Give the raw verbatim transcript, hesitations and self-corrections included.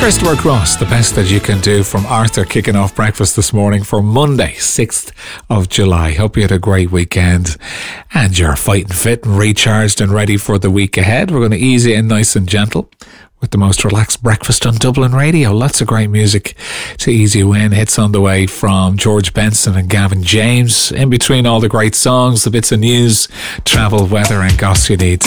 Christopher Cross, the best that you can do, from Arthur, kicking off breakfast this morning for Monday, sixth of July. Hope you had a great weekend and you're fighting fit and recharged and ready for the week ahead. We're going to ease you in nice and gentle with the most relaxed breakfast on Dublin Radio. Lots of great music to ease you in. Hits on the way from George Benson and Gavin James. In between all the great songs, the bits of news, travel, weather and goss you need